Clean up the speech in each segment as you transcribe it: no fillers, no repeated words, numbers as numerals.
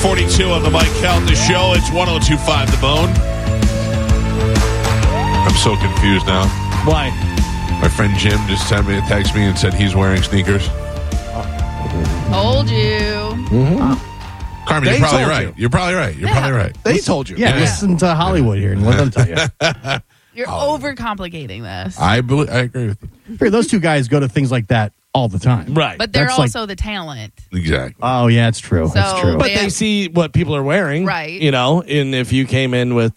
6:42 on the Mike Calta Show. It's 102.5 The Bone. I'm so confused now. Why? My friend Jim just sent me a text me and said he's wearing sneakers. Told you. Carmen, They you're probably told right. you. You're probably right. You're probably right. They told you. Yeah, listen to Hollywood here and let them tell you. You're overcomplicating this. I agree with you. Here, those two guys go to things like that all the time. Right. But they're That's like- also the talent. Exactly. Oh, yeah, it's true. So- That's true. But Yeah. they see what people are wearing. Right. You know, and if you came in with,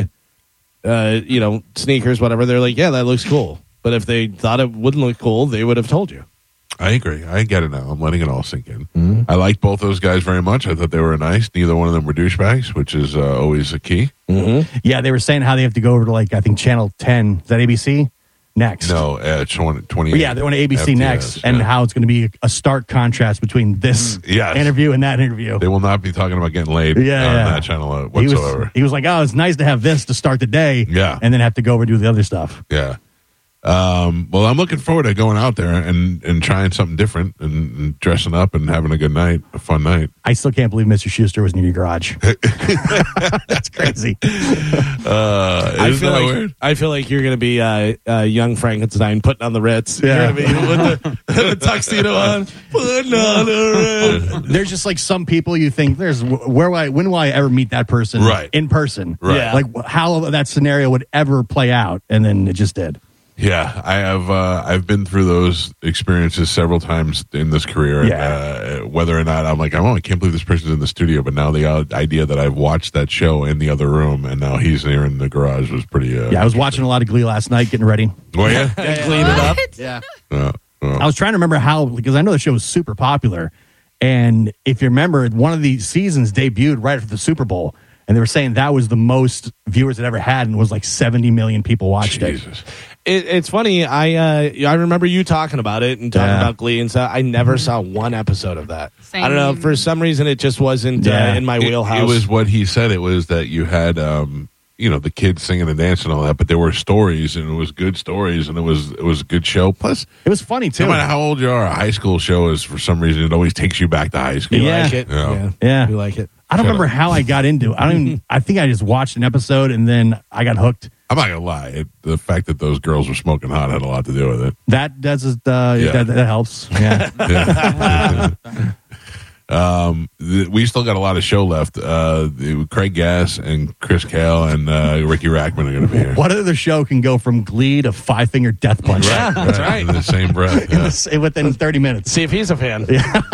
sneakers, whatever, they're like, yeah, that looks cool. But if they thought it wouldn't look cool, they would have told you. I agree. I get it now. I'm letting it all sink in. I like both those guys very much. I thought they were nice. Neither one of them were douchebags, which is always a key. Yeah, they were saying how they have to go over to, like, I think Channel 10. Is that ABC? Next. No, 28. But yeah, they're on ABC FTS, next, and yeah. how it's going to be a stark contrast between this Yes. interview and that interview. They will not be talking about getting laid Yeah, on yeah. that channel He whatsoever. was like, oh, it's nice to have this to start the day, Yeah. and then have to go over and do the other stuff. Yeah. Well, I'm looking forward to going out there and trying something different and dressing up and having a good night, a fun night. I still can't believe Mr. Schuster was in your garage. That's crazy. Isn't that weird? I feel like you're going to be young Frankenstein putting on the Ritz. Yeah. You're going to be with the tuxedo on. Putting on the Ritz. There's just like some people you think when will I ever meet that person Right. in person? Right. Yeah. Like how that scenario would ever play out, and then it just did. Yeah, I have. I've been through those experiences several times in this career. Yeah. Whether or not I'm like, I can't believe this person's in the studio, but now the idea that I've watched that show in the other room and now he's here in the garage was pretty. Yeah, I was watching a lot of Glee last night, getting ready. Oh yeah. Clean it up. What? Yeah. I was trying to remember how, because I know the show was super popular. And if you remember, one of the seasons debuted right after the Super Bowl. And they were saying that was the most viewers it ever had, and it was like 70 million people watched Jesus. It's funny. I remember you talking about it and talking Yeah. about Glee and stuff. I never saw one episode of that. Same. I don't know. For some reason, it just wasn't in my wheelhouse. It was what he said. It was that you had, the kids singing and dancing and all that, but there were stories, and it was good stories, and it was a good show. Plus, It was funny, too. no matter how old you are, a high school show is, for some reason, it always takes you back to high school. You Yeah. like it? Yeah. Yeah. You like it? I don't Shut remember up. how I got into it. I think I just watched an episode, and then I got hooked. I'm not gonna lie. The fact that those girls were smoking hot had a lot to do with it. That does Yeah. that helps. Yeah. We still got a lot of show left. Craig Gass and Chris Kale and Ricky Rackman are going to be here. What other show can go from Glee to Five Finger Death Punch? Yeah, that's right. In the same breath. Yeah. Within 30 minutes. See if he's a fan.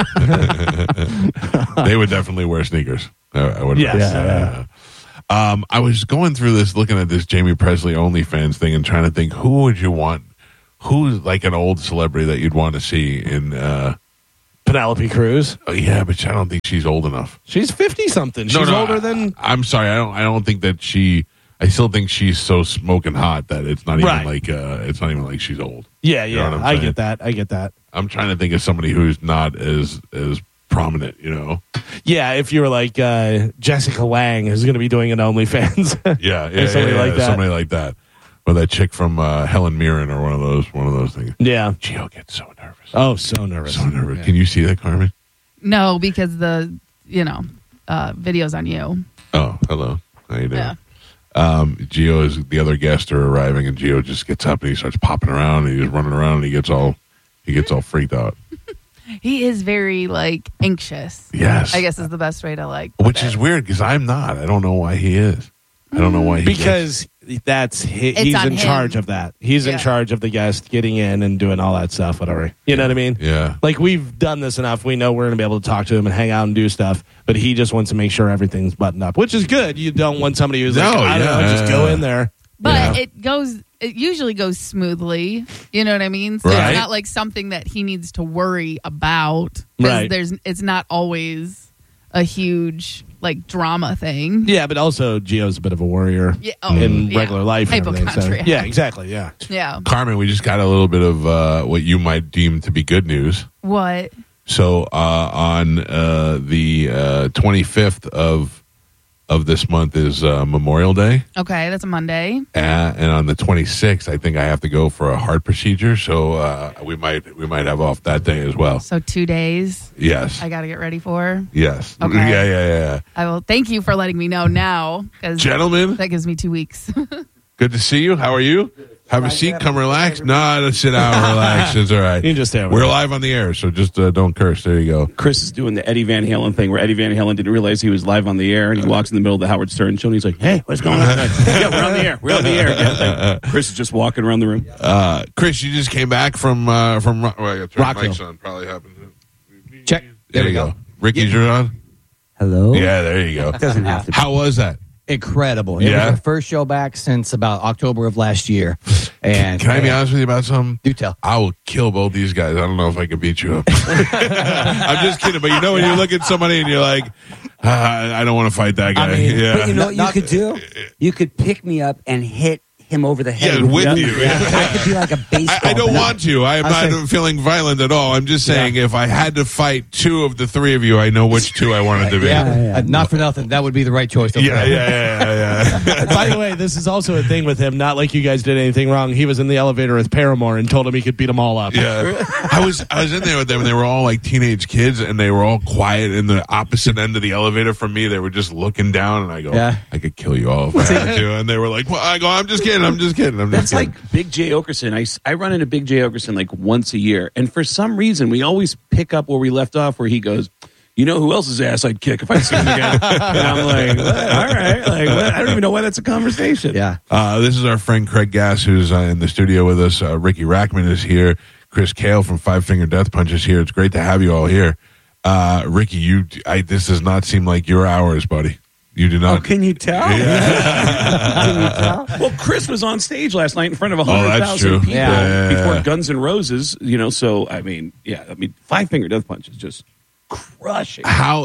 They would definitely wear sneakers. I would. Yes. I was going through this, looking at this Jamie Presley OnlyFans thing, and trying to think who would you want, who's like an old celebrity that you'd want to see in. Penelope Cruz. Oh, yeah, but I don't think she's old enough. She's 50-something. She's older than... I'm sorry. I don't think that she. I still think she's so smoking hot that it's not even Right. like it's not even like she's old. Yeah, You know what I'm I saying? get that. I'm trying to think of somebody who's not as prominent. You know. Yeah, if you were like Jessica Lange is going to be doing an OnlyFans. Yeah, Or somebody like that. Somebody like that. Or that chick from Helen Mirren, or one of those things. Yeah. Gio gets so nervous. Oh, so nervous. So nervous. Can you see that, Carmen? No, because the video's on you. Oh, hello. How you doing? Yeah. Gio is the other guests are arriving, and Gio just gets up and he starts popping around, and he's running around, and he gets all freaked out. He is very anxious. Yes, I guess is the best way to which is weird because I'm not. I don't know why he is. I don't know why he Because he's on in him. charge of that. He's in Yeah. charge of the guest getting in and doing all that stuff, whatever. You know what I mean? Yeah. Like, we've done this enough. We know we're going to be able to talk to him and hang out and do stuff, but he just wants to make sure everything's buttoned up, which is good. You don't want somebody who's like, No, I don't know, yeah. just go in there. But Yeah. it usually goes smoothly. You know what I mean? So Right. it's not like something that he needs to worry about. 'Cause Right. it's not always a huge drama thing. Yeah, but also Gio's a bit of a warrior Yeah, in yeah. regular life. And everything, so, Hypochondriac. yeah, exactly. Yeah. Yeah. Carmen, we just got a little bit of what you might deem to be good news. What? So on the 25th of of this month is Memorial Day. Okay, that's a Monday. And on the 26th, I think I have to go for a heart procedure. So we might have off that day as well. So 2 days Yes. I got to get ready for. Yes. Okay. Yeah. I will thank you for letting me know now. 'Cause Gentlemen, that gives me 2 weeks. good to see you. How are you? Have a seat. Come relax. No, sit down. Relax. It's all right. You can just stay over We're there. live on the air, so just don't curse. There you go. Chris is doing the Eddie Van Halen thing where Eddie Van Halen didn't realize he was live on the air, and he walks in the middle of the Howard Stern show, and he's like, "Hey, what's going on?" Yeah, we're on the air. We're on the air. Yeah, like, Chris is just walking around the room. Chris, you just came back from well, I gotta turn Rockville. mics on. Probably happened. Check. There you go. Ricky's you're on. Hello? Yeah, there you go. Doesn't have to be. How was that? Incredible. It Yeah. was our first show back since about October of last year. And Can I be honest with you about something? Do tell. I will kill both these guys. I don't know if I can beat you up. I'm just kidding, but you know when you look at somebody and you're like, I don't want to fight that guy. I mean, yeah. But you know what you could do? You could pick me up and hit him over the head. Yeah, with you. I could be like a baseball. I don't bat. want to. I am not feeling violent at all. I'm just saying if I had to fight two of the three of you, I know which two I wanted to be. Yeah. Not for nothing. That would be the right choice. Yeah. By the way, this is also a thing with him. Not like you guys did anything wrong. He was in the elevator with Paramore and told him he could beat them all up. Yeah, I was in there with them, and they were all like teenage kids, and they were all quiet in the opposite end of the elevator from me. They were just looking down, and I go, Yeah. I could kill you all if I had to. And they were like, well, I go, I'm just kidding. That's like Big J Okerson. I run into Big J Okerson like once a year, and for some reason we always pick up where we left off, where he goes, "You know who else's ass I'd kick if I see him again?" And I'm like, "What? All right, like what? I don't even know why that's a conversation. Yeah. This is our friend Craig Gass, who's in the studio with us. Ricky Rackman is here. Chris Kale from Five Finger Death Punch is here. It's great to have you all here. Ricky, this does not seem like your hours, buddy. You do not. Oh, can you tell? Can you tell? Well, Chris was on stage last night in front of that's 100,000 true. people Yeah. before Guns N' Roses. So I mean, Five Finger Death Punch is just crushing. How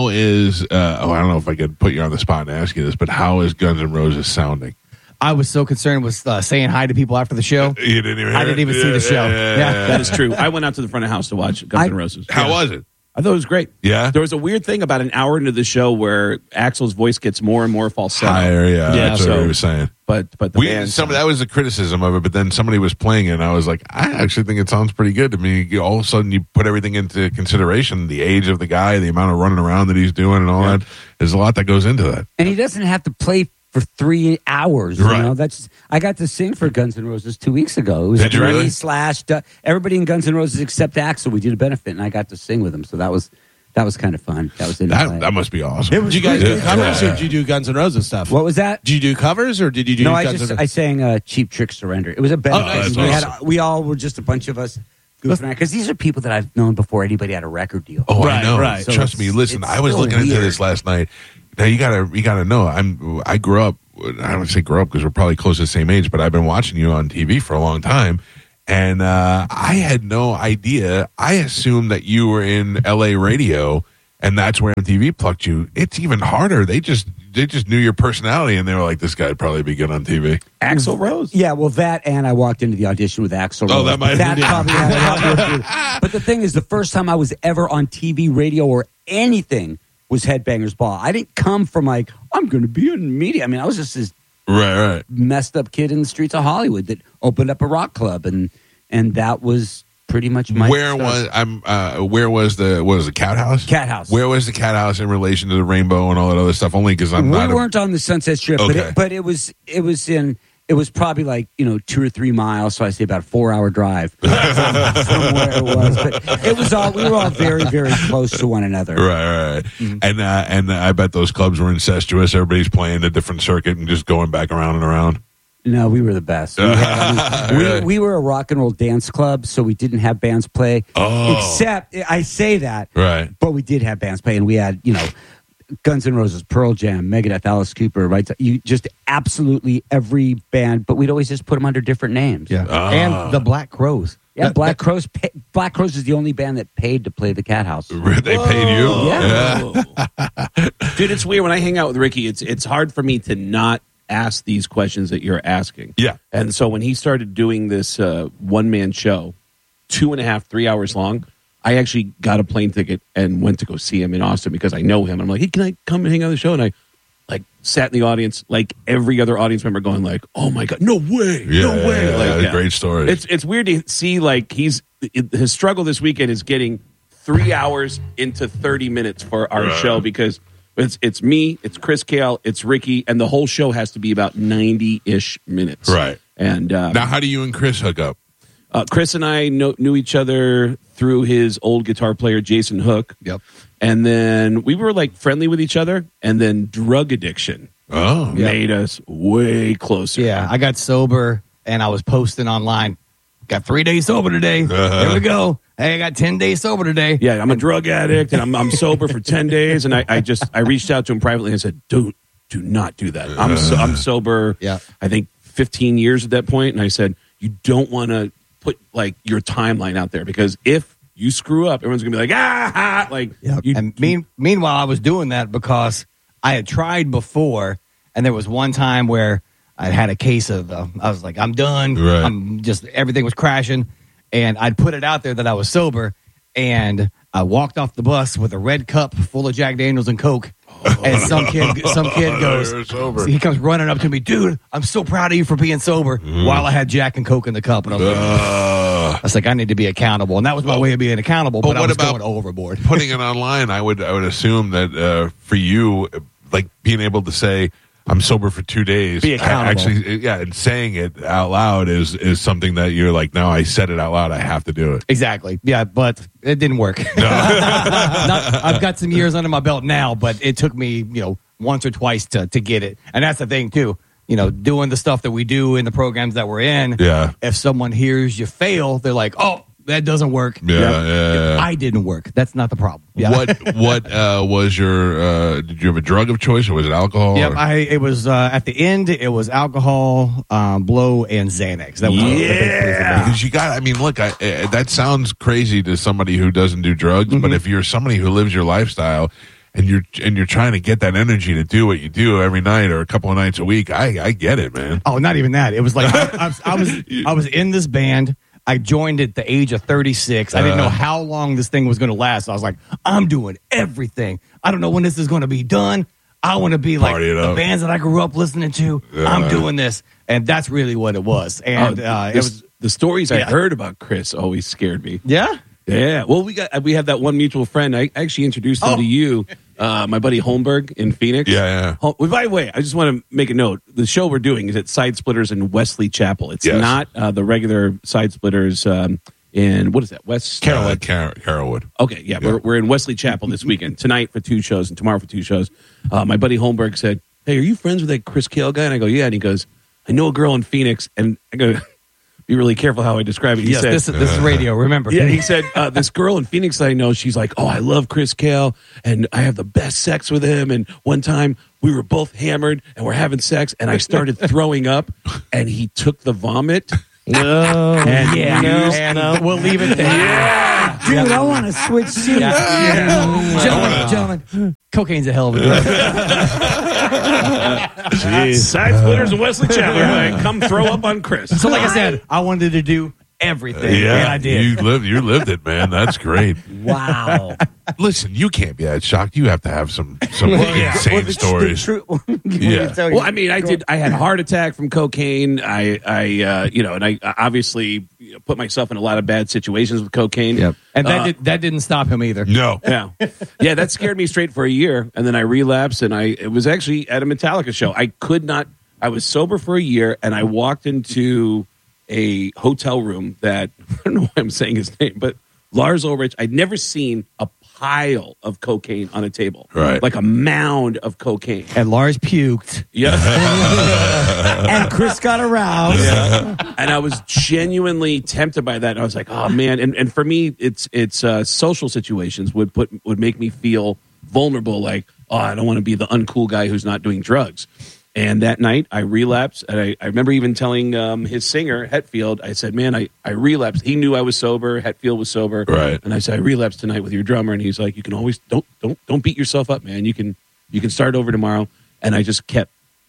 is I don't know if I could put you on the spot and ask you this, but how is Guns N' Roses sounding? I was so concerned with saying hi to people after the show. You didn't even. I didn't even see the show. Yeah. That is true. I went out to the front of house to watch Guns N' Roses. How was it? I thought it was great. Yeah? There was a weird thing about an hour into the show where Axl's voice gets more and more falsetto. Higher, yeah. That's what so- we were saying. But the band That was the criticism of it, but then somebody was playing it, and I was like, I actually think it sounds pretty good. I mean, all of a sudden you put everything into consideration, the age of the guy, the amount of running around that he's doing, and all that. There's a lot that goes into that. And he doesn't have to play for 3 hours. Right. You know, I got to sing for Guns N' Roses 2 weeks ago. It was Did you Dre really? / everybody in Guns N' Roses except Axl. We did a benefit, and I got to sing with him. So that was kind of fun. That was That must be awesome. Did you guys do Yeah. covers or did you do Guns N' Roses stuff? What was that? Did you do covers or did you do No, Guns N' Roses? I sang Cheap Trick Surrender. It was a benefit. that's we, awesome. we all were just a bunch of us goofing around because these are people that I've known before anybody had a record deal. Oh, Right, I know. right. So Trust me. it's- Listen, it's I was so looking into weird. this last night. Now you gotta know. I grew up. I don't say grew up because we're probably close to the same age, but I've been watching you on TV for a long time, and I had no idea. I assumed that you were in LA radio, and that's where MTV plucked you. It's even harder. They just knew your personality, and they were like, "This guy'd probably be good on TV." Axl Rose. Yeah, well, that and I walked into the audition with Axl. Oh, Rose. that might- that yeah. probably had a lot more to do with it. But the thing is, the first time I was ever on TV, radio, or anything was Headbangers Ball. I didn't come from like I'm going to be in media. I mean, I was just this Right. messed up kid in the streets of Hollywood that opened up a rock club, and that was pretty much my Where start. was the Cat House? Cat House. Where was the Cat House in relation to the Rainbow and all that other stuff? Only because I'm we not. weren't on the Sunset Strip, Okay. but it was probably like 2 or 3 miles, so I say about a 4-hour drive from where it was. But it was all we were all very, very close to one another. Right. Mm-hmm. And I bet those clubs were incestuous. Everybody's playing a different circuit and just going back around and around. No, we were the best. We were a rock and roll dance club, so we didn't have bands play. Oh. Except I say that, Right. but we did have bands play, and we had Guns N' Roses, Pearl Jam, Megadeth, Alice Cooper, right? You just absolutely every band, but we'd always just put them under different names. Yeah. And the Black Crows. Yeah, Black Crows. Black Crows is the only band that paid to play the Cat House. They paid you? Yeah. Dude, it's weird when I hang out with Ricky. It's hard for me to not ask these questions that you're asking. Yeah. And so when he started doing this one-man show, 2.5, 3 hours long, I actually got a plane ticket and went to go see him in Austin because I know him. I'm like, hey, can I come and hang out on the show? And like sat in the audience, like every other audience member, going like, "Oh my god, no way, no way!" Like, great story. It's weird to see like his struggle this weekend is getting 3 hours into 30 minutes for our show because it's me, it's Chris Kale, it's Ricky, and the whole show has to be about 90-ish minutes. Right. And now, how do you and Chris hook up? Chris and I knew each other through his old guitar player, Jason Hook. Yep. And then we were like friendly with each other, and then drug addiction made us way closer. Yeah, I got sober and I was posting online. Got 3 days sober today. There we go. Hey, I got 10 days sober today. Yeah, I'm a drug addict and I'm sober for 10 days. And I reached out to him privately and said, do not do that. I'm sober, Yeah. I think 15 years at that point. And I said, you don't want to put like your timeline out there because if you screw up, everyone's going to be like, like, Yep. you, And meanwhile, I was doing that because I had tried before, and there was one time where I had a case of, I was like, I'm done. Right. I'm just, everything was crashing. And I'd put it out there that I was sober, and I walked off the bus with a red cup full of Jack Daniels and Coke. And some kid You're goes, sober. he comes running up to me, dude, I'm so proud of you for being sober, while I had Jack and Coke in the cup. And I was like, I was like, I need to be accountable. And that was my way of being accountable, but I what was about going overboard. Putting it online, I would assume that for you, like being able to say, I'm sober for 2 days. Be accountable. Actually, yeah, and saying it out loud is something that you're like, no, I said it out loud. I have to do it. Exactly. Yeah, but it didn't work. I've got some years under my belt now, but it took me, once or twice to get it. And that's the thing, too. Doing the stuff that we do in the programs that we're in. Yeah. If someone hears you fail, they're like, oh, that doesn't work. Yeah. I didn't work. That's not the problem. Yeah. What was your? Did you have a drug of choice, or was it alcohol? Yep, or- it was at the end. It was alcohol, blow, and Xanax. That was the big thing for me. Because you got, look, that sounds crazy to somebody who doesn't do drugs, but if you're somebody who lives your lifestyle and you're trying to get that energy to do what you do every night or a couple of nights a week, I get it, man. Oh, not even that. It was like I was in this band. I joined at the age of 36. I didn't know how long this thing was going to last. I was like, I'm doing everything. I don't know when this is going to be done. I want to be like Party it the up. bands that I grew up listening to. I'm doing this. And that's really what it was. And it was, the stories I heard about Chris always scared me. yeah. Yeah, well, we have that one mutual friend. I actually introduced him to you, my buddy Holmberg in Phoenix. Yeah. Well, by the way, I just want to make a note. The show we're doing is at Side Splitters in Wesley Chapel. It's Yes. not the regular Side Splitters in, what is that, West Carolwood. Carolwood. Okay, yeah, we're in Wesley Chapel this weekend, tonight for 2 shows and tomorrow for 2 shows. My buddy Holmberg said, hey, are you friends with that Chris Kale guy? And I go, yeah. And he goes, I know a girl in Phoenix. And I go, be really careful how I describe it. He Yes, said, this is radio, remember. yeah, he said, this girl in Phoenix that I know, she's like, oh, I love Chris Kale, and I have the best sex with him. And one time we were both hammered, and we're having sex, and I started throwing up, and he took the vomit. No, And And we'll leave it there. Dude, I want to switch seats. Gentlemen, cocaine's a hell of a drug. Side Splitters in Wesley Chapel. Like, come throw up on Chris. So like I said, I wanted to do everything. And I did. You lived it, man. That's great. Wow. Listen, you can't be that shocked. You have to have some insane stories. Yeah. Well, I mean, I had a heart attack from cocaine. I obviously put myself in a lot of bad situations with cocaine. Yep. And that didn't stop him either. No. Yeah, that scared me straight for a year, and then I relapsed. And it was actually at a Metallica show. I was sober for a year, and I walked into a hotel room that I don't know why I'm saying his name, but Lars Ulrich. I'd never seen a pile of cocaine on a table, Right. like a mound of cocaine. And Lars puked. Yeah. And Chris got aroused. And I was genuinely tempted by that. I was like, oh man. And for me, it's social situations would make me feel vulnerable. Like, oh, I don't want to be the uncool guy who's not doing drugs. And that night I relapsed. And I remember even telling his singer, Hetfield, I said, man, I relapsed. He knew I was sober. Hetfield was sober. Right. And I said, I relapsed tonight with your drummer. And he's like, you can always, don't beat yourself up, man. You can start over tomorrow. And I just kept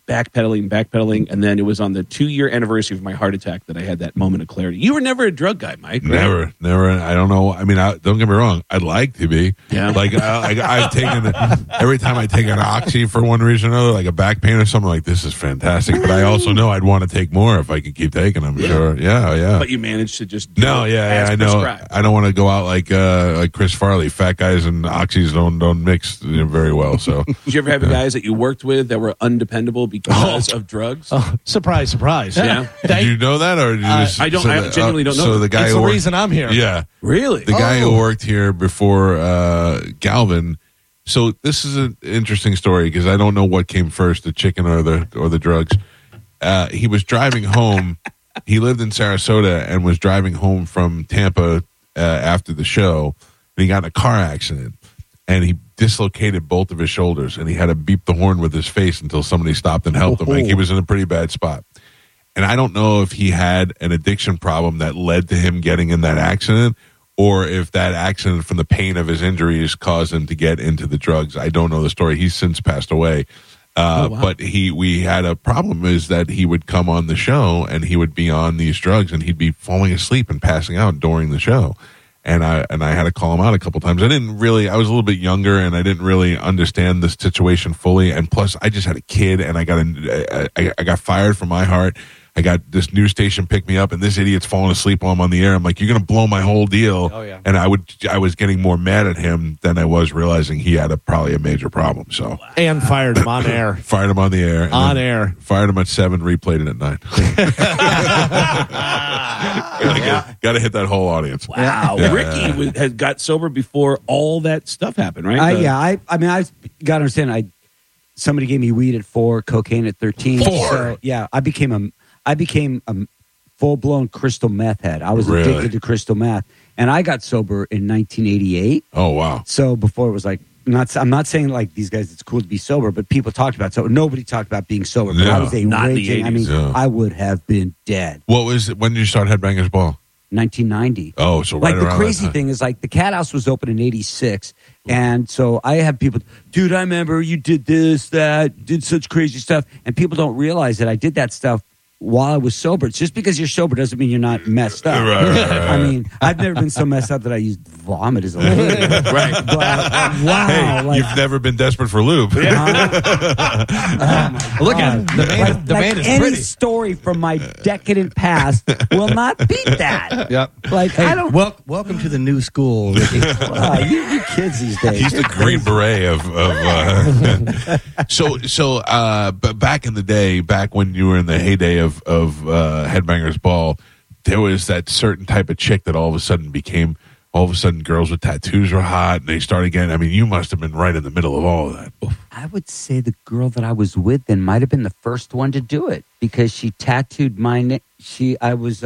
backpedaling, and then it was on the 2-year anniversary of my heart attack that I had that moment of clarity. You were never a drug guy, Mike. Right? Never. I don't know. I mean, don't get me wrong. I'd like to be. Yeah. Like I've taken every time I take an oxy for one reason or another, like a back pain or something. Like this is fantastic, but I also know I'd want to take more if I could keep taking them. Sure. Yeah. But you managed to just I know. prescribed. I don't want to go out like Chris Farley. Fat guys and oxys don't mix very well. So Did you ever have guys that you worked with that were undependable because of drugs? Surprise, surprise. Yeah. did you know that, or did you just, I genuinely don't know. So the guy It's who the worked- reason I'm here. Yeah. Really? The guy who worked here before Galvin. So this is an interesting story because I don't know what came first, the chicken or the drugs. He was driving home. He lived in Sarasota and was driving home from Tampa after the show. And he got in a car accident and he dislocated both of his shoulders and he had to beep the horn with his face until somebody stopped and helped him. Like he was in a pretty bad spot. And I don't know if he had an addiction problem that led to him getting in that accident or if that accident from the pain of his injuries caused him to get into the drugs. I don't know the story. He's since passed away. But we had a problem is that he would come on the show and he would be on these drugs and he'd be falling asleep and passing out during the show. And I had to call him out a couple times. I was a little bit younger and I didn't really understand the situation fully. And plus I just had a kid and I got fired from iHeart. I got this news station pick me up and this idiot's falling asleep while I'm on the air. I'm like, you're going to blow my whole deal. Oh, yeah. And I was getting more mad at him than I was realizing he had probably a major problem. So And fired him on air. fired him on the air. and On then air. Fired him at 7, replayed it at 9. Got to hit that whole audience. Wow. Yeah. Ricky has got sober before all that stuff happened, right? I mean, I got to understand. Somebody gave me weed at 4, cocaine at 13. 4? So, yeah, I became a full blown crystal meth head. I was Really? addicted to crystal meth, and I got sober in 1988. Oh, wow. So before it was like, I'm not saying like these guys, it's cool to be sober, but people talked about sober. Nobody talked about being sober. But Yeah. I was a Not in the raging. I mean, 80s, yeah. I would have been dead. When did you start Headbangers Ball? 1990. Oh, so right Like the around crazy that time. thing is like the Cat House was open in 86. And so I have people, dude, I remember you did this, that, did such crazy stuff. And people don't realize that I did that stuff while I was sober. It's just because you're sober doesn't mean you're not messed up. Right. I mean, I've never been so messed up that I used vomit as a liquid. Right. But wow. Hey, like, you've never been desperate for lube. Look at him. The man is any pretty. story from my decadent past will not beat that. Yep. Like, Hey, I don't. welcome to the new school, Ricky. You kids these days. He's the Green Beret but back in the day, back when you were in the heyday of Headbangers Ball, there was that certain type of chick that all of a sudden girls with tattoos were hot and they started getting, I mean, you must have been right in the middle of all of that. I would say the girl that I was with then might have been the first one to do it because she tattooed my name. In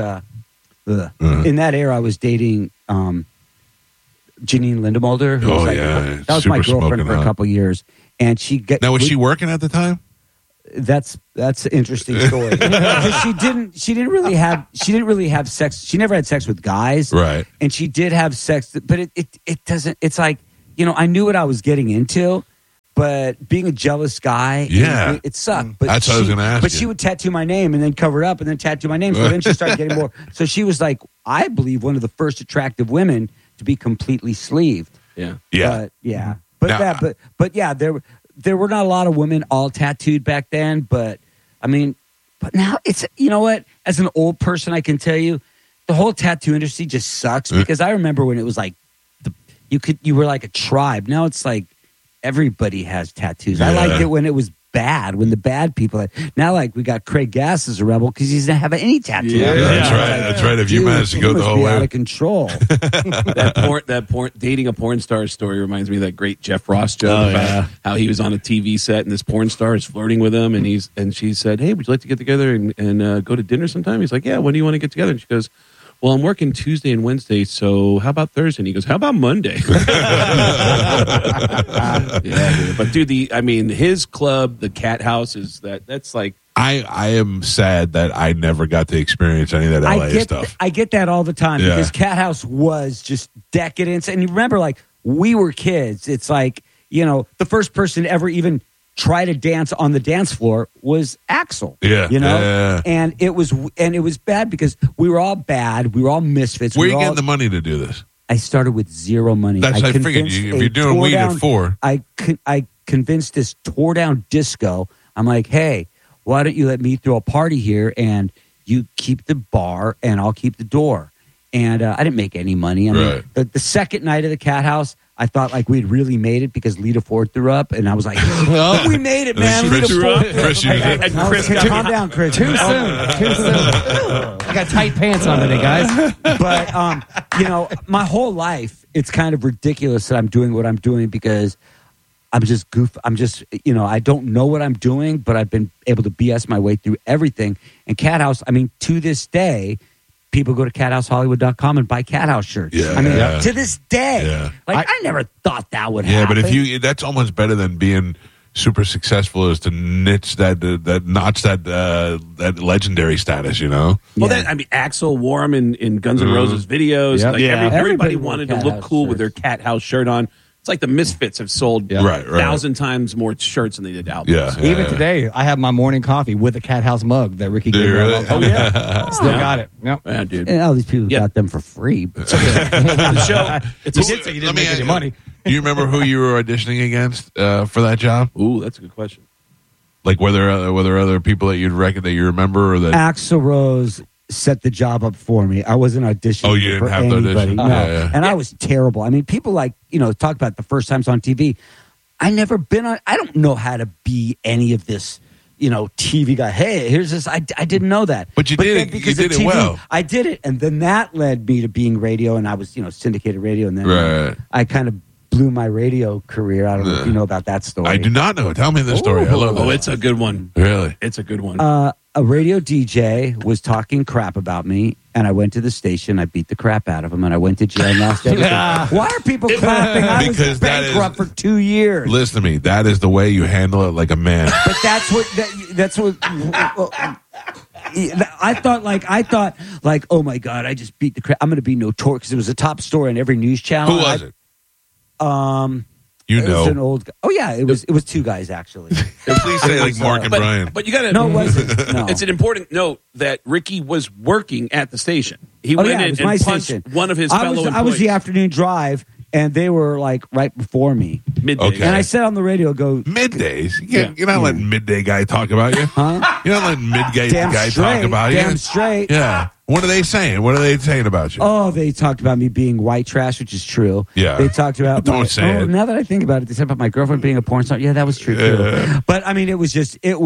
that era, I was dating Janine Lindemulder. Who Oh, was yeah. that was my Super girlfriend smoking for a hot. couple years, and she got. Now, was she working at the time? That's an interesting story. Because she didn't really have sex. She never had sex with guys, Right. And she did have sex, but it doesn't. It's like, I knew what I was getting into. But being a jealous guy, Yeah. it sucked. But That's what I was gonna ask But you. she would tattoo my name and then cover it up and then tattoo my name. So then she started getting more. So she was like, I believe, one of the first attractive women to be completely sleeved. Yeah. Yeah. But there were not a lot of women all tattooed back then. But I mean, but now it's, you know what? As an old person, I can tell you, the whole tattoo industry just sucks because I remember when it was like you were like a tribe. Now it's like everybody has tattoos. I Yeah. liked it when it was bad, when the bad people had. Now, like, we got Craig Gass as a rebel because he doesn't have any tattoos. Yeah. That's right. That's right. If you Dude, managed to he go the must whole be way. out of control. That porn, dating a porn star story reminds me of that great Jeff Ross joke about how he was on a TV set and this porn star is flirting with him and she said, "Hey, would you like to get together and go to dinner sometime?" He's like, "Yeah, when do you want to get together?" And she goes, "Well, I'm working Tuesday and Wednesday, so how about Thursday?" And he goes, "How about Monday?" Yeah, dude. But dude, his club, the Cat House, that's like I am sad that I never got to experience any of that LA stuff. I get that all the time Yeah. because Cat House was just decadence. And you remember, like, we were kids. It's like, the first person to ever even try to dance on the dance floor was Axl. Yeah, you know, yeah. and it was bad because we were all bad. We were all misfits. Where are we you were getting all, the money to do this? I started with zero money. That's I figured. convinced If a you're doing weed at 4, I convinced this tore down disco. I'm like, hey, why don't you let me throw a party here and you keep the bar and I'll keep the door. And I didn't make any money. I mean, the second night of the Cat House, I thought like we'd really made it because Lita Ford threw up, and I was like, "We made it, man!" Chris Lita Ford. Chris used it. Calm down, Chris. Too soon. Too soon. I got tight pants on today, guys. But you know, my whole life, it's kind of ridiculous that I'm doing what I'm doing because I'm just you know, I don't know what I'm doing, but I've been able to BS my way through everything. And Cat House, I mean, to this day, people go to cathousehollywood.com and buy Cat House shirts. Yeah, I mean, yeah. to this day, Yeah. like I never thought that would Yeah, happen. but if you, that's almost better than being super successful is to notch that legendary status, you know? Well, Yeah. I mean, Axl wore them in Guns N' Roses videos. Yep. Like Yeah. everybody Everybody wore wanted to Cat look House cool with their shirts. Cat House shirt on. It's like the Misfits have sold Right. 1,000 times more shirts than they did albums. Yeah. Even today, I have my morning coffee with a Cat House mug that Ricky Do gave you me. really? Oh, yeah. Still got it. Yep. Yeah, dude. and all these people Yeah. got them for free. The show. It's He a, did say he Let didn't me make ask any you- money. Do you remember who you were auditioning against for that job? ooh, that's a good question. Like were there other people that you'd reckon that you remember or that? Axl Rose set the job up for me. I wasn't auditioning Oh, you didn't for have to anybody. audition? No. Yeah. And I was terrible. I mean, people like, you know, talk about the first times on TV. I never been on, I don't know how to be any of this, you know, TV guy. Hey, here's this. I didn't know that. But you did then it- because you of did it well. I did it. And then that led me to being radio. And I was, you know, syndicated radio. And then Right. I kind of blew my radio career. I don't know if you know about that story. I do not know. Tell me the story. I love Oh, that. it's a good one. Really? It's a good one. A radio DJ was talking crap about me, and I went to the station. I beat the crap out of him, and I went to jail and lost everything. Why are people clapping? I Because was that is- bankrupt for 2 years. Listen to me. That is the way you handle it like a man. But that's what. I thought like, oh my God, I just beat the crap. I'm going to be notorious because it was a top story on every news channel. Who was it? You It was an know. old guy. Oh yeah, it was two guys actually. Please say like Mark and Brian. But you got to. No, it wasn't. No. It's an important note that Ricky was working at the station. He Oh went yeah, it in was and my punched station. one of his I fellow was employees. the afternoon drive, and they were like right before me. midday. Okay. And I said on the radio, "Go Middays. You're not letting midday guy talk about you. Huh? You're not letting midday damn guy straight, talk about damn you. straight." Yeah. What are they saying? What are they saying about you? Oh, they talked about me being white trash, which is true. Yeah. They talked about Don't say it. Now that I think about it, they said about my girlfriend being a porn star. Yeah, that was true too. But I mean, it was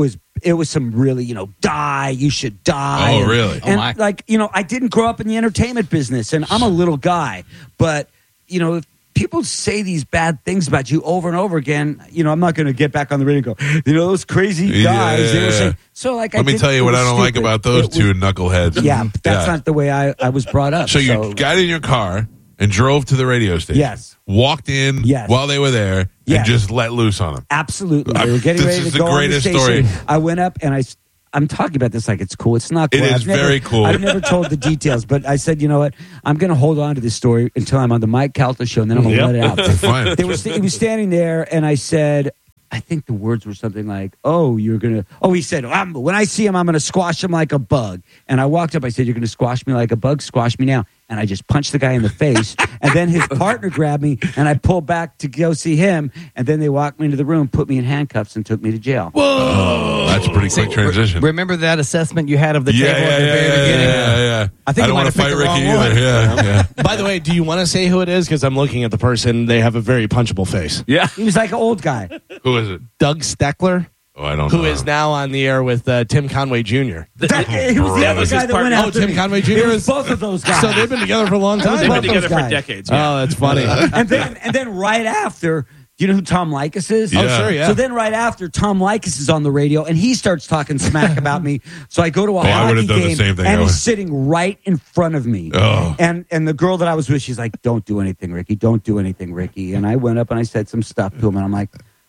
some really, you know, die. You should die. Oh, And- really? And my. like, you know, I didn't grow up in the entertainment business, and I'm a little guy. But you know, if people say these bad things about you over and over again, you know, I'm not going to get back on the radio and go, you know, those crazy guys. They were Yeah. saying, so like, Let me tell you what I don't like about those two knuckleheads. Yeah, but that's not the way I was brought up. So you got in your car and drove to the radio station. Yes. Walked in Yes. while they were there and Yes. just let loose on them. Absolutely. They were getting This ready is to the go on the greatest station. story. I went up and I'm talking about this like it's cool. It's not cool. It is very cool. I've never told the details, but I said, you know what? I'm going to hold on to this story until I'm on the Mike Calta show, and then I'm going to let it out. Fine. He was standing there, and I said, I think the words were something like, "Oh, you're going to." Oh, he said, "When I see him, I'm going to squash him like a bug." And I walked up. I said, "You're going to squash me like a bug? Squash me now." And I just punched the guy in the face. And then his partner grabbed me, and I pulled back to go see him. And then they walked me into the room, put me in handcuffs, and took me to jail. Oh, that's a pretty quick transition. Remember that assessment you had of the Yeah, table at the very beginning? yeah. I think you don't might want to have fight picked the Ricky wrong either. one. Yeah. By the way, do you want to say who it is? Because I'm looking at the person. They have a very punchable face. Yeah. He was like an old guy. Who is it? Doug Steckler, Oh, I don't know. who is now on the air with Tim Conway Jr. He was the That other was guy his that went partner. after Tim me. Conway Jr. It was is- both of those guys. So they've been together for a long time. They've both been those together for guys. decades. Yeah. Oh, that's funny. and then right after, do you know who Tom Likas is? Yeah. Oh, sure, yeah. So then right after, Tom Likas is on the radio, and he starts talking smack about me. So I go to a I hockey would've done the game, same thing. and I he's would- sitting right in front of me. Oh. And the girl that I was with, she's like, "Don't do anything, Ricky. Don't do anything, Ricky." And I went up and I said some stuff to him, and I'm like,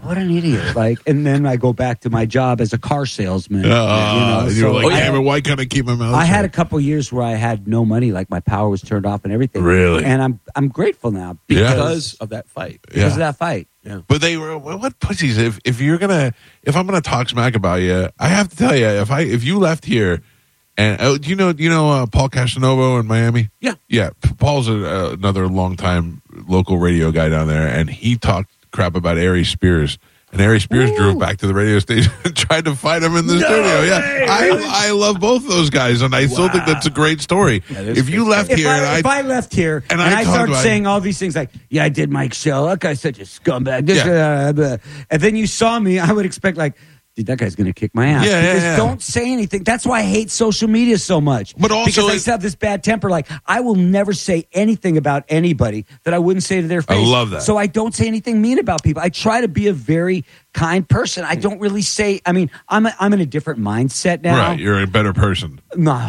what an idiot. Like, and then I go back to my job as a car salesman. And you were like, I- damn it, why can't I keep my mouth I had a shut? couple years where I had no money, like my power was turned off and everything. Really? And I'm grateful now because of that fight. because of that fight. But they were what pussies. If I'm gonna talk smack about you, I have to tell you, if you left here, and do you know Paul Casanova in Miami? Yeah. Paul's another longtime local radio guy down there, and he talked crap about Ari Spears. And Ari Spears drove back to the radio station and tried to fight him in the studio. Yeah, I love both those guys, and I still think that's a great story. If you left here, If I left here and I started saying all these things like, yeah, I did Mike Shell, that guy's such a scumbag, and then you saw me, I would expect like, dude, that guy's going to kick my ass. Because don't say anything. That's why I hate social media so much. But also, because I still have this bad temper. Like, I will never say anything about anybody that I wouldn't say to their face. I love that. So I don't say anything mean about people. I try to be a very kind person. I don't really say. I mean, I'm in a different mindset now. Right, you're a better person. No.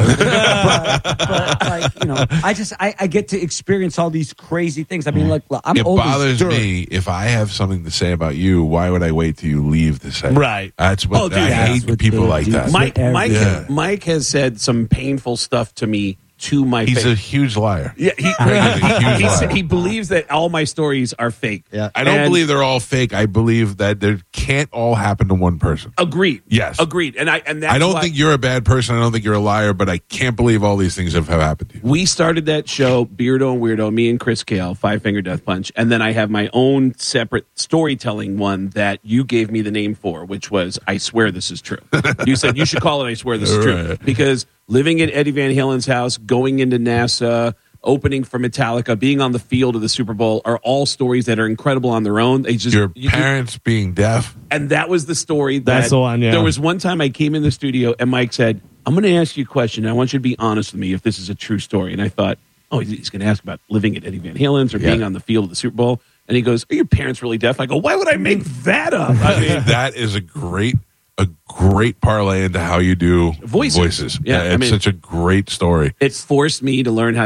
but like, I get to experience all these crazy things. I mean, like, I'm It old as bothers dirt. me if I have something to say about you. Why would I wait till you leave to say? Right. That's what dude, I that's hate what people they like do. that. Mike- Mike has said some painful stuff to me to my He's face. a huge liar. Yeah, He's a huge liar. he believes that all my stories are fake. Yeah. I don't And- believe they're all fake. I believe that they can't all happen to one person. Agreed. Yes. Agreed. And that's I don't why think you're a bad person. I don't think you're a liar, but I can't believe all these things have happened to you. we started that show, Beardo and Weirdo, me and Chris Kale, Five Finger Death Punch, and then I have my own separate storytelling one that you gave me the name for, which was I Swear This Is True. You said you should call it I Swear This Is True Right. because living at Eddie Van Halen's house, going into NASA, opening for Metallica, being on the field of the Super Bowl are all stories that are incredible on their own. They just Your parents being deaf. and that was the story. That's the one, yeah. There was one time I came in the studio and Mike said, "I'm going to ask you a question. And I want you to be honest with me if this is a true story." And I thought, "Oh, he's going to ask about living at Eddie Van Halen's or being on the field of the Super Bowl." And he goes, "Are your parents really deaf?" I go, "Why would I make that up?" I mean, That is a great parlay into how you do Voices. Yeah, it's I mean- such a great story. it forced me to learn how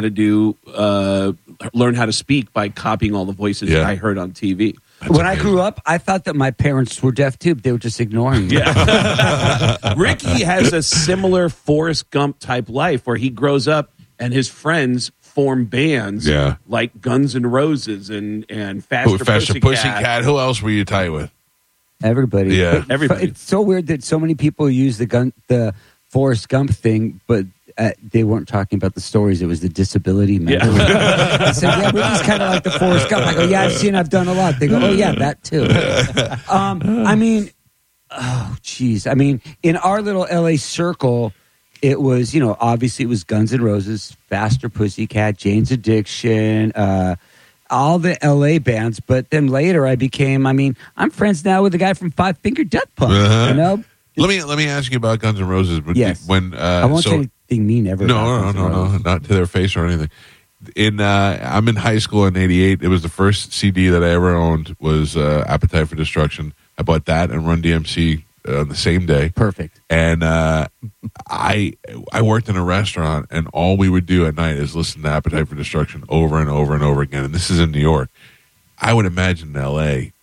to speak by copying all the voices Yeah. I heard on TV. When I grew up, I thought that my parents were deaf too, but they were just ignoring me. Ricky has a similar Forrest Gump type life where he grows up and his friends form bands Yeah. like Guns N' Roses and Faster Pussycat. Who else were you tight with? Everybody. Yeah. But Everybody. It's so weird that so many people use the Forrest Gump thing, but they weren't talking about the stories. It was the disability mental. I said, yeah, we're just kind of like the Forrest Gump. I go, yeah, I've seen, I've done a lot. They go, oh, yeah, that too. I mean, oh, geez. I mean, in our little LA circle, it was, obviously it was Guns N' Roses, Faster Pussycat, Jane's Addiction, all the LA bands. But then later I'm friends now with the guy from Five Finger Death Punch, Uh-huh. Let me ask you about Guns N' Roses. But Yes. When I won't say anything mean ever. about Guns N' No, Roses. not to their face or anything. I'm in high school in '88. It was the first CD that I ever owned was Appetite for Destruction. I bought that and Run DMC on the same day. Perfect. And I worked in a restaurant, and all we would do at night is listen to Appetite for Destruction over and over and over again. And this is in New York. I would imagine in L.A.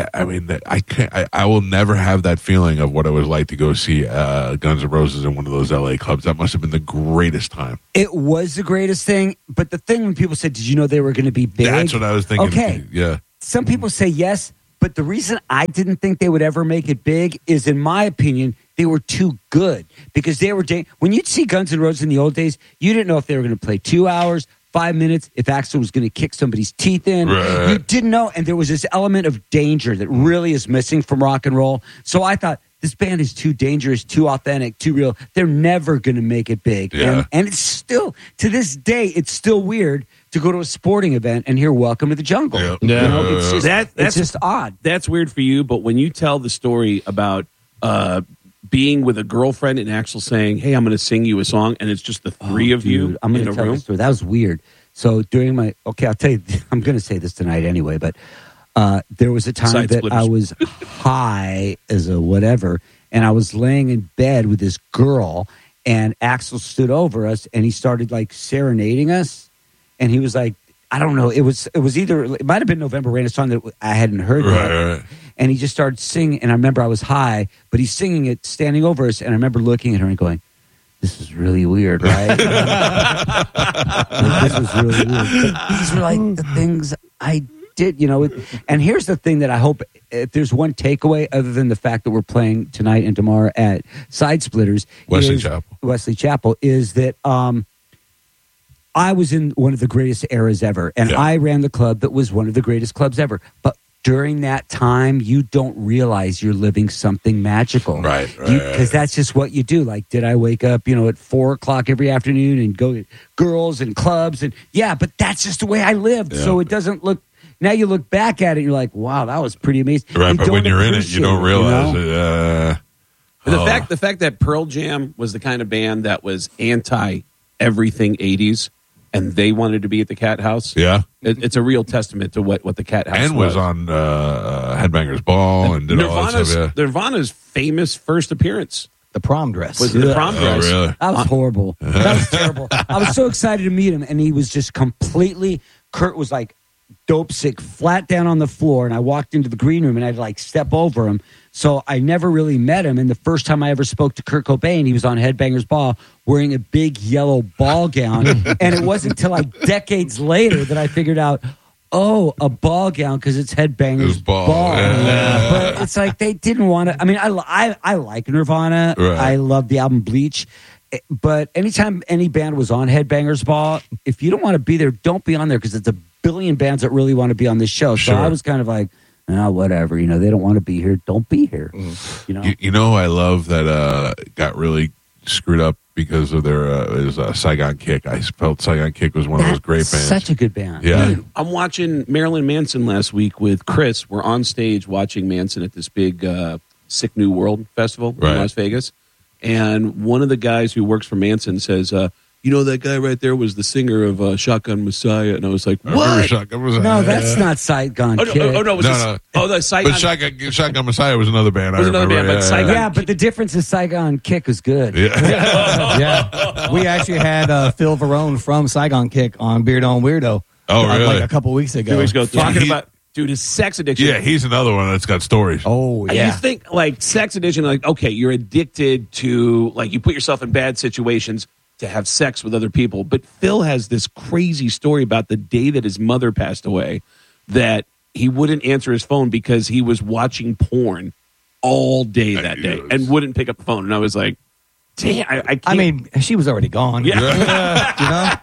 I will never have that feeling of what it was like to go see Guns N' Roses in one of those L.A. clubs. That must have been the greatest time. It was the greatest thing. But the thing when people said, did you know they were going to be big? That's what I was thinking. Okay. Yeah. Some people say yes, but the reason I didn't think they would ever make it big is, in my opinion, they were too good because they were. When you'd see Guns N' Roses in the old days, you didn't know if they were going to play 2 hours, 5 minutes, if Axl was going to kick somebody's teeth in. Right. You didn't know, and there was this element of danger that really is missing from rock and roll. So I thought, this band is too dangerous, too authentic, too real. They're never going to make it big. Yeah. And it's still, to this day, it's still weird to go to a sporting event and hear Welcome to the Jungle. Yeah. You know, it's just, That's it's just odd. That's weird for you, but when you tell the story about being with a girlfriend and Axl saying, "Hey, I'm going to sing you a song," and it's just the three of you I'm in going a to tell room. the story. That was weird. So during I'll tell you, I'm going to say this tonight anyway, but there was a time Side that splitters. I was high as a whatever, and I was laying in bed with this girl, and Axl stood over us, and he started like serenading us, and he was like, I don't know, it was either, it might have been November Rain, a song that I hadn't heard yet. Right. and he just started singing. And I remember I was high, but he's singing it standing over us. And I remember looking at her and going, "This is really weird, right?" This was really weird. But these were like the things I did, And here's the thing that I hope, if there's one takeaway other than the fact that we're playing tonight and tomorrow at Side Splitters, Wesley Chapel, is that I was in one of the greatest eras ever, and I ran the club that was one of the greatest clubs ever. But during that time, you don't realize you're living something magical. Right. Because that's just what you do. Like, did I wake up, at 4:00 every afternoon and go to girls and clubs? And but that's just the way I lived. Yeah. So it doesn't look, now you look back at it and you're like, wow, that was pretty amazing. Right, but when you're in it, you don't realize it. The fact that Pearl Jam was the kind of band that was anti everything 80s, and they wanted to be at the Cat House. Yeah, it's a real testament to what the Cat House was on Headbangers Ball and did all that stuff. Nirvana's famous first appearance, the prom dress, was the prom dress. Oh, really? That was horrible. That was terrible. I was so excited to meet him, and he was just completely. Kurt was like dope sick, flat down on the floor, and I walked into the green room and I had to like step over him. So I never really met him. And the first time I ever spoke to Kurt Cobain, he was on Headbangers Ball wearing a big yellow ball gown. And it wasn't until like decades later that I figured out, a ball gown because it's Headbangers Ball. Yeah. But it's like they didn't want to. I mean, I like Nirvana. Right. I love the album Bleach. But anytime any band was on Headbangers Ball, if you don't want to be there, don't be on there because it's a billion bands that really want to be on this show. So I was kind of like, whatever. They don't want to be here. Don't be here. I love that got really screwed up because of their Saigon Kick. I felt Saigon Kick was one of those great bands. Such a good band. Yeah. I'm watching Marilyn Manson last week with Chris. We're on stage watching Manson at this big Sick New World festival in Las Vegas. And one of the guys who works for Manson says, that guy right there was the singer of Shotgun Messiah. And I was like, what? Shotgun Messiah. No, that's not Saigon Kick. The Saigon. But Shotgun Messiah was another band. But Saigon but the difference is Saigon Kick was good. Yeah. We actually had Phil Varone from Saigon Kick on Beard on Weirdo. Oh, really? Like a couple weeks ago. 2 weeks ago. Talking about... Dude, his sex addiction. Yeah, he's another one that's got stories. Oh, yeah. You think, like, sex addiction, like, okay, you're addicted to, like, you put yourself in bad situations to have sex with other people. But Phil has this crazy story about the day that his mother passed away, that he wouldn't answer his phone because he was watching porn all day that day and wouldn't pick up the phone. And I was like, damn, I can't. I mean, she was already gone. Yeah.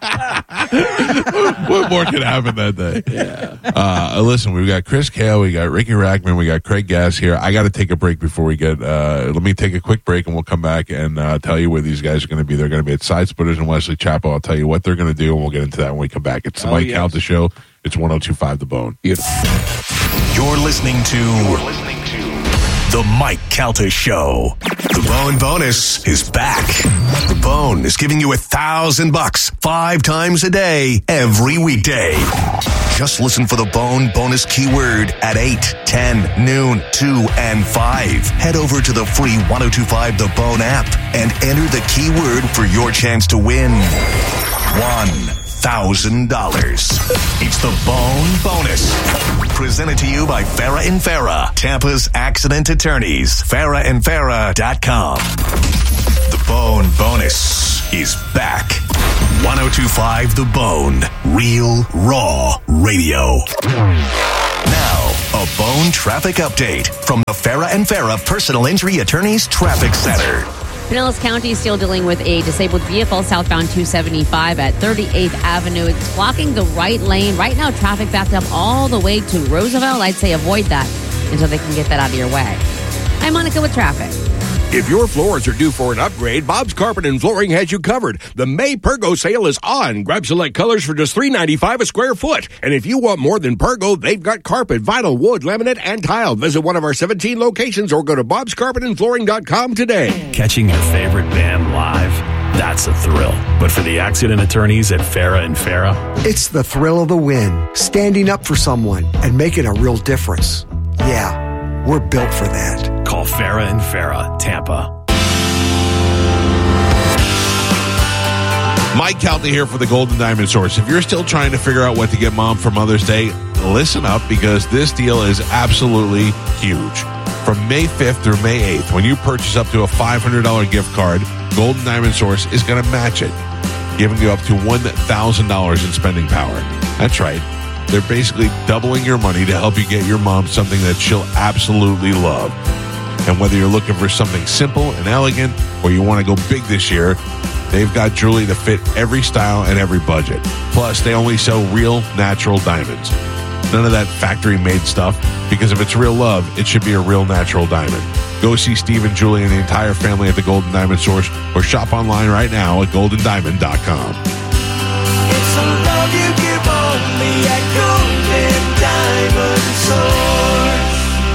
What more could happen that day? Yeah. Listen, we've got Chris Kale, we got Ricky Rackman, we got Craig Gass here. I got to take a break before we get. Let me take a quick break, and we'll come back and tell you where these guys are going to be. They're going to be at Side Splitters and Wesley Chapel. I'll tell you what they're going to do, and we'll get into that when we come back. It's the Mike Calta Show. It's 102.5 The Bone. You're listening to The Mike Calta Show. The Bone Bonus is back. The Bone is giving you $1,000 5 times a day, every weekday. Just listen for the Bone Bonus keyword at 8, 10, noon, 2, and 5. Head over to the free 102.5 The Bone app and enter the keyword for your chance to win $1,000. It's the Bone Bonus. Presented to you by Farah and Farah, Tampa's accident attorneys. FarahandFarah.com. The Bone Bonus is back. 102.5 The Bone. Real, raw radio. Now, a Bone traffic update from the Farah and Farah Personal Injury Attorneys Traffic Center. Pinellas County is still dealing with a disabled vehicle southbound 275 at 38th Avenue. It's blocking the right lane. Right now, traffic backed up all the way to Roosevelt. I'd say avoid that until they can get that out of your way. I'm Monica with traffic. If your floors are due for an upgrade, Bob's Carpet and Flooring has you covered. The May Pergo sale is on. Grab select colors for just $3.95 a square foot. And if you want more than Pergo, they've got carpet, vinyl, wood, laminate, and tile. Visit one of our 17 locations or go to bobscarpetandflooring.com today. Catching your favorite band live, that's a thrill. But for the accident attorneys at Farah and Farah, it's the thrill of the win, standing up for someone and making a real difference. Yeah, we're built for that. Call Farah and Farah, Tampa. Mike Calta here for the Golden Diamond Source. If you're still trying to figure out what to get Mom for Mother's Day, listen up because this deal is absolutely huge. From May 5th through May 8th, when you purchase up to a $500 gift card, Golden Diamond Source is going to match it, giving you up to $1,000 in spending power. That's right. They're basically doubling your money to help you get your mom something that she'll absolutely love. And whether you're looking for something simple and elegant or you want to go big this year, they've got jewelry to fit every style and every budget. Plus, they only sell real, natural diamonds. None of that factory-made stuff, because if it's real love, it should be a real natural diamond. Go see Steve and Julie and the entire family at the Golden Diamond Source or shop online right now at goldendiamond.com. It's a love you give only at Golden Diamond Source.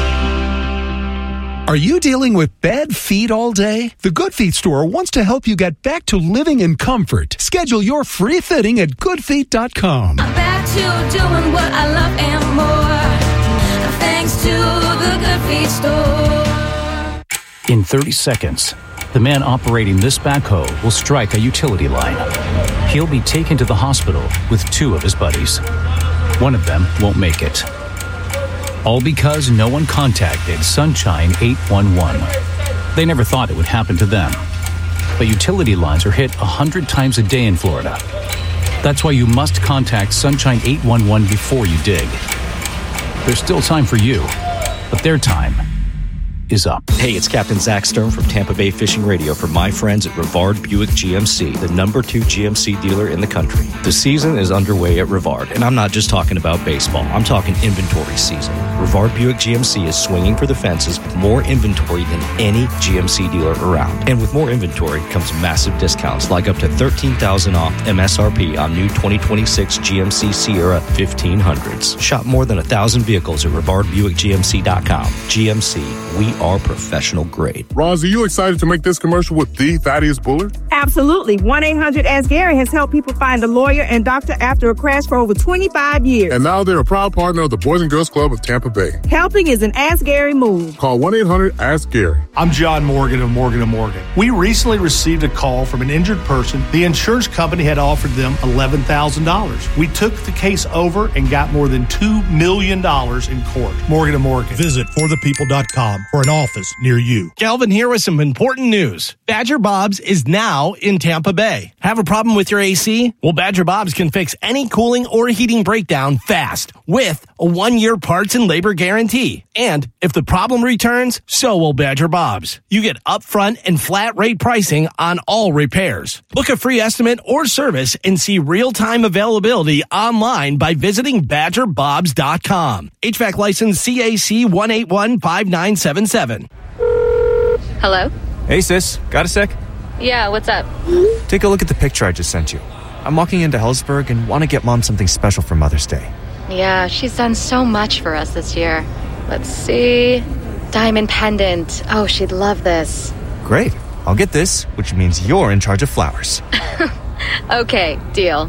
Are you dealing with bad feet all day? The Good Feet store wants to help you get back to living in comfort. Schedule your free fitting at goodfeet.com. I'm back to doing what I love and more, thanks to the Good Feet store. In 30 seconds, the man operating this backhoe will strike a utility line. He'll be taken to the hospital with 2 of his buddies. One of them won't make it. All because no one contacted Sunshine 811. They never thought it would happen to them. But utility lines are hit 100 times a day in Florida. That's why you must contact Sunshine 811 before you dig. There's still time for you, but their time is up. Hey, it's Captain Zach Stern from Tampa Bay Fishing Radio for my friends at Rivard Buick GMC, the #2 GMC dealer in the country. The season is underway at Rivard, and I'm not just talking about baseball. I'm talking inventory season. Rivard Buick GMC is swinging for the fences with more inventory than any GMC dealer around. And with more inventory comes massive discounts, like up to $13,000 off MSRP on new 2026 GMC Sierra 1500s. Shop more than 1,000 vehicles at RivardBuickGMC.com. GMC, we are professional grade. Roz, are you excited to make this commercial with the Thaddeus Bullard? Absolutely. 1-800-ASK-GARY has helped people find a lawyer and doctor after a crash for over 25 years. And now they're a proud partner of the Boys and Girls Club of Tampa Bay. Helping is an Ask Gary move. Call 1-800-ASK-GARY. I'm John Morgan of Morgan & Morgan. We recently received a call from an injured person. The insurance company had offered them $11,000. We took the case over and got more than $2 million in court. Morgan & Morgan. Visit forthepeople.com for an office near you. Galvin here with some important news. Badger Bob's is now in Tampa Bay. Have a problem with your AC? Well, Badger Bob's can fix any cooling or heating breakdown fast with a 1-year parts and labor guarantee. And if the problem returns, so will Badger Bob's. You get upfront and flat rate pricing on all repairs. Book a free estimate or service and see real-time availability online by visiting badgerbobs.com. HVAC license CAC 1815977. Hello? Hey, sis. Got a sec? Yeah, what's up? Take a look at the picture I just sent you. I'm walking into Hellsberg and want to get Mom something special for Mother's Day. Yeah, she's done so much for us this year. Let's see. Diamond pendant. Oh, she'd love this. Great. I'll get this, which means you're in charge of flowers. Okay, deal.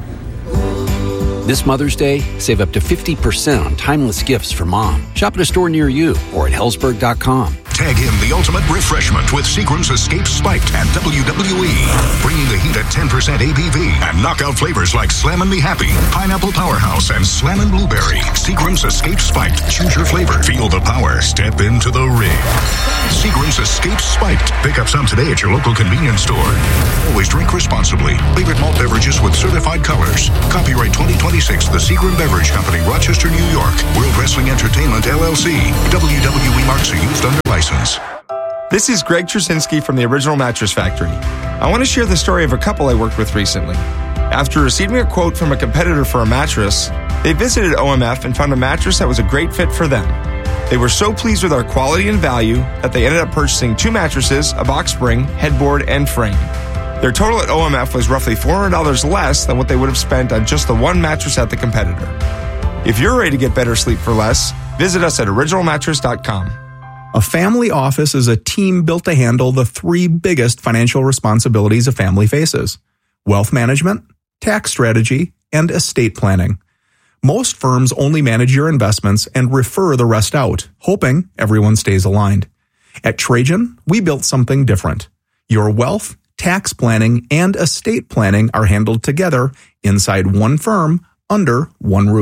This Mother's Day, save up to 50% on timeless gifts for Mom. Shop at a store near you or at Hellsberg.com. Tag in the ultimate refreshment with Seagram's Escape Spiked at WWE. Bringing the heat at 10% ABV and knockout flavors like Slammin' Me Happy, Pineapple Powerhouse, and Slammin' Blueberry. Seagram's Escape Spiked. Choose your flavor. Feel the power. Step into the ring. Seagram's Escape Spiked. Pick up some today at your local convenience store. Always drink responsibly. Favorite malt beverages with certified colors. Copyright 2026, The Seagram Beverage Company, Rochester, New York. World Wrestling Entertainment, LLC. WWE marks are used under license. This is Greg Trusinski from the Original Mattress Factory. I want to share the story of a couple I worked with recently. After receiving a quote from a competitor for a mattress, they visited OMF and found a mattress that was a great fit for them. They were so pleased with our quality and value that they ended up purchasing 2 mattresses, a box spring, headboard, and frame. Their total at OMF was roughly $400 less than what they would have spent on just the one mattress at the competitor. If you're ready to get better sleep for less, visit us at originalmattress.com. A family office is a team built to handle the 3 biggest financial responsibilities a family faces: wealth management, tax strategy, and estate planning. Most firms only manage your investments and refer the rest out, hoping everyone stays aligned. At Trajan, we built something different. Your wealth, tax planning, and estate planning are handled together inside one firm under one roof.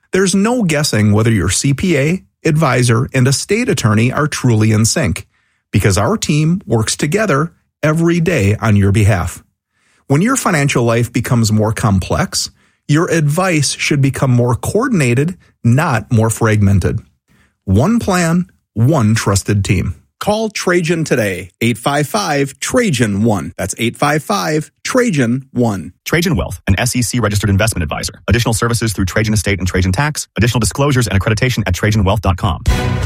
There's no guessing whether your CPA, advisor, and estate attorney are truly in sync, because our team works together every day on your behalf. When your financial life becomes more complex, your advice should become more coordinated, not more fragmented. One plan, one trusted team. Call Trajan today, 855-TRAJAN-1. That's 855-TRAJAN-1. Trajan Wealth, an SEC-registered investment advisor. Additional services through Trajan Estate and Trajan Tax. Additional disclosures and accreditation at TrajanWealth.com.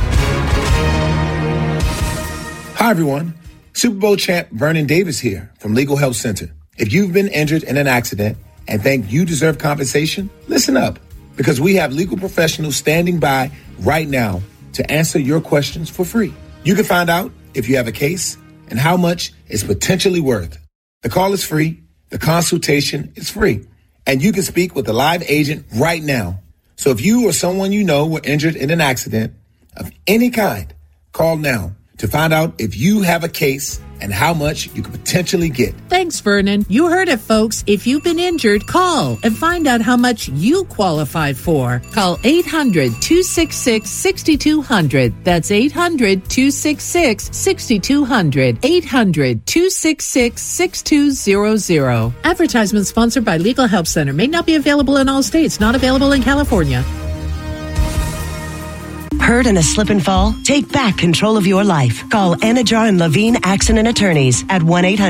Hi, everyone. Super Bowl champ Vernon Davis here from Legal Help Center. If you've been injured in an accident and think you deserve compensation, listen up, because we have legal professionals standing by right now to answer your questions for free. You can find out if you have a case and how much it's potentially worth. The call is free. The consultation is free. And you can speak with a live agent right now. So if you or someone you know were injured in an accident of any kind, call now to find out if you have a case and how much you could potentially get. Thanks, Vernon. You heard it, folks. If you've been injured, call and find out how much you qualify for. Call 800-266-6200. That's 800-266-6200. 800-266-6200. Advertisement sponsored by Legal Help Center. May not be available in all states. Not available in California. Hurt in a slip and fall? Take back control of your life. Call Anajar and Levine Accident Attorneys at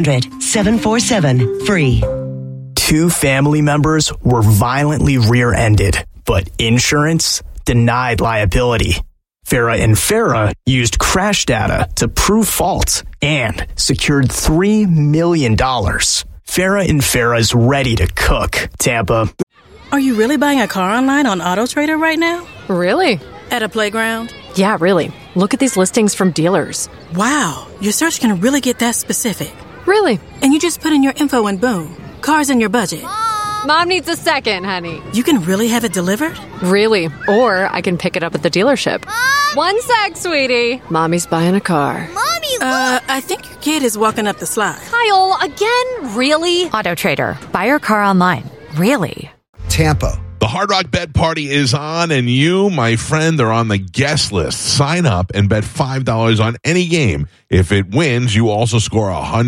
1-800-747-FREE. 2 family members were violently rear-ended, but insurance denied liability. Farah and Farah used crash data to prove fault and secured $3 million. Farah and Farah's ready to cook. Tampa. Are you really buying a car online on AutoTrader right now? Really? At a playground? Yeah, really. Look at these listings from dealers. Wow, your search can really get that specific. Really? And you just put in your info and boom, car's in your budget. Mom needs a second, honey. You can really have it delivered? Really. Or I can pick it up at the dealership. Mom! 1 sec, sweetie. Mommy's buying a car. Mommy, I think your kid is walking up the slide. Kyle, again? Really? AutoTrader. Buy your car online. Really? Tampa. The Hard Rock Bet Party is on, and you, my friend, are on the guest list. Sign up and bet $5 on any game. If it wins, you also score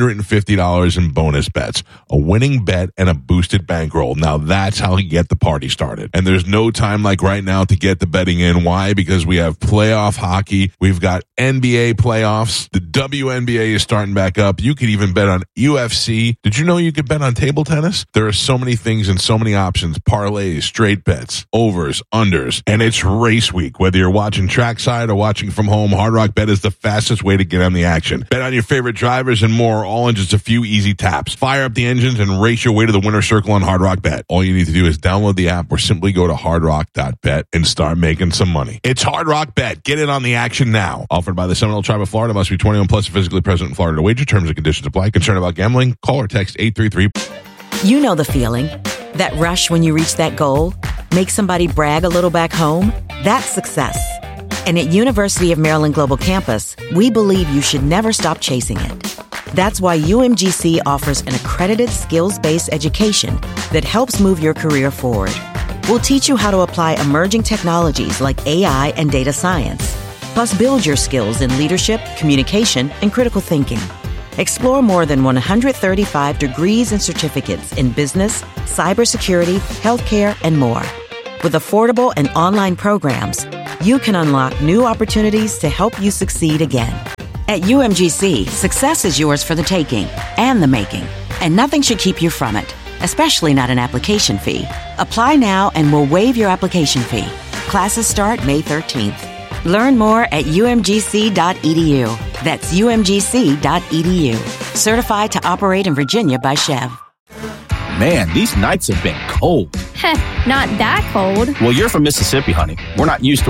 $150 in bonus bets, a winning bet, and a boosted bankroll. Now, that's how you get the party started. And there's no time like right now to get the betting in. Why? Because we have playoff hockey. We've got NBA playoffs. The WNBA is starting back up. You could even bet on UFC. Did you know you could bet on table tennis? There are so many things and so many options. Parlays, straight bets, overs, unders, and it's race week. Whether you're watching trackside or watching from home, Hard Rock Bet is the fastest way to get on the action. Bet on your favorite drivers and more, all in just a few easy taps. Fire up the engines and race your way to the winner's circle on Hard Rock Bet. All you need to do is download the app or simply go to hardrock.bet and start making some money. It's Hard Rock Bet. Get in on the action now. Offered by the Seminole Tribe of Florida. Must be 21 plus, physically present in Florida to wager. Terms and conditions apply. Concerned about gambling? Call or text 833. You know the feeling. That rush when you reach that goal? Make somebody brag a little back home? That's success. And at University of Maryland Global Campus, we believe you should never stop chasing it. That's why UMGC offers an accredited skills-based education that helps move your career forward. We'll teach you how to apply emerging technologies like AI and data science, plus build your skills in leadership, communication, and critical thinking. Explore more than 135 degrees and certificates in business, cybersecurity, healthcare, and more. With affordable and online programs, you can unlock new opportunities to help you succeed again. At UMGC, success is yours for the taking and the making, and nothing should keep you from it, especially not an application fee. Apply now and we'll waive your application fee. Classes start May 13th. Learn more at umgc.edu. That's umgc.edu. Certified to operate in Virginia by Chev. Man, these nights have been cold. Heh, not that cold. Well, you're from Mississippi, honey. We're not used to